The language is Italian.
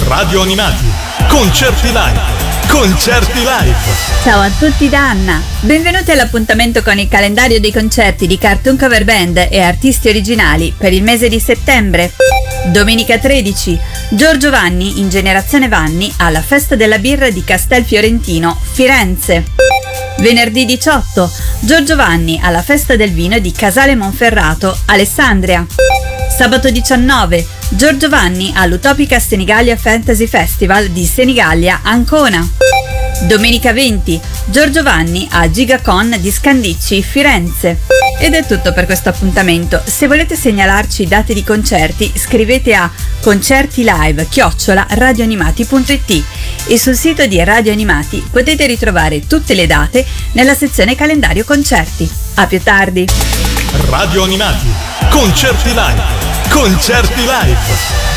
Radio Animati, concerti live. Concerti live. Ciao a tutti da Anna. Benvenuti all'appuntamento con il calendario dei concerti di Cartoon Cover Band e artisti originali per il mese di settembre. Domenica 13, Giorgio Vanni in Generazione Vanni alla Festa della Birra di Castel Fiorentino, Firenze. Venerdì 18, Giorgio Vanni alla Festa del Vino di Casale Monferrato, Alessandria. Sabato 19, Giorgio Vanni all'Utopica Senigallia Fantasy Festival di Senigallia, Ancona. Domenica 20, Giorgio Vanni a Gigacon di Scandicci, Firenze. Ed è tutto per questo appuntamento. Se volete segnalarci date di concerti, scrivete a concertilive@radioanimati.it e sul sito di Radio Animati potete ritrovare tutte le date nella sezione calendario concerti. A più tardi. Radio Animati, concerti live. Concerti live.